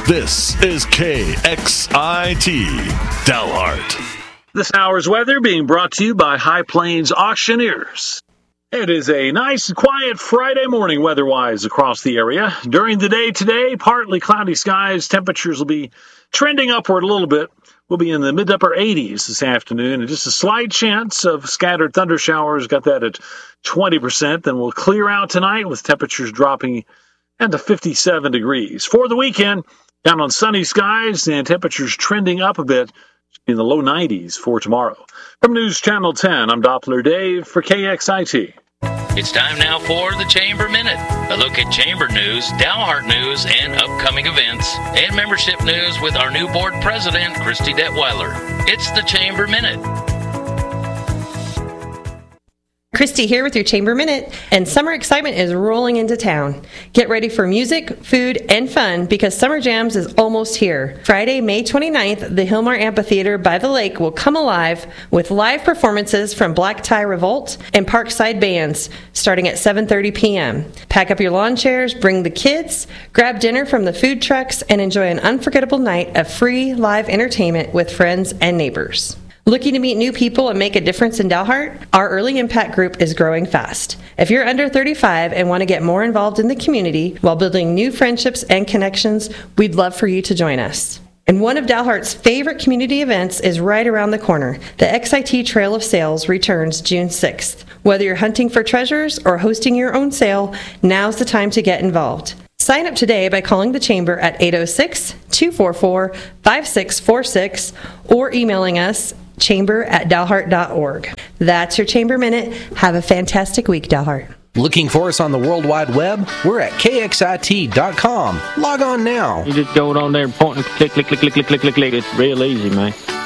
This is KXIT Dalhart. This hour's weather being brought to you by High Plains Auctioneers. It is a nice and quiet Friday morning weather-wise across the area. During the day today, partly cloudy skies. Temperatures will be trending upward a little bit. We'll be in the mid-upper 80s this afternoon, and just a slight chance of scattered thunder showers. Got that at 20%. Then we'll clear out tonight with temperatures dropping into 57 degrees. For the weekend, down on sunny skies and temperatures trending up a bit in the low 90s for tomorrow. From News Channel 10, I'm Doppler Dave for KXIT. It's time now for the Chamber Minute, a look at Chamber news, Dalhart news, and upcoming events, and membership news with our new board president, Christy Detweiler. It's the Chamber Minute. Christy here with your Chamber Minute, and summer excitement is rolling into town. Get ready for music, food, and fun because Summer Jams is almost here. Friday, May 29th, the Hillmar Amphitheater by the lake will come alive with live performances from Black Tie Revolt and Parkside bands starting at 7:30 p.m. Pack up your lawn chairs, bring the kids, grab dinner from the food trucks, and enjoy an unforgettable night of free live entertainment with friends and neighbors. Looking to meet new people and make a difference in Dalhart? Our Early Impact Group is growing fast. If you're under 35 and want to get more involved in the community while building new friendships and connections, we'd love for you to join us. And one of Dalhart's favorite community events is right around the corner. The XIT Trail of Sales returns June 6th. Whether you're hunting for treasures or hosting your own sale, now's the time to get involved. Sign up today by calling the Chamber at 806-244-5646 or emailing us chamber@dalhart.org. That's your Chamber Minute. Have a fantastic week, Dalhart. Looking for us on the World Wide Web? We're at KXIT.com. Log on now. You just go on there and point and click. It's real easy, man.